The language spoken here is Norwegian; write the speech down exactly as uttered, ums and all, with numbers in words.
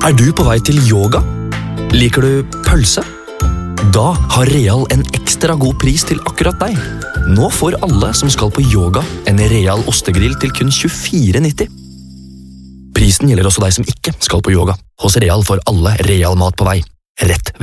Er du på vei til yoga? Liker du pølse? Da har Real en ekstra god pris til akkurat deg. Nå får alle som skal på yoga en Real ostegrill til kun tjuefire nitti. Prisen gjelder også deg som ikke skal på yoga. Hos Real får alle Real mat på vei. Rett ved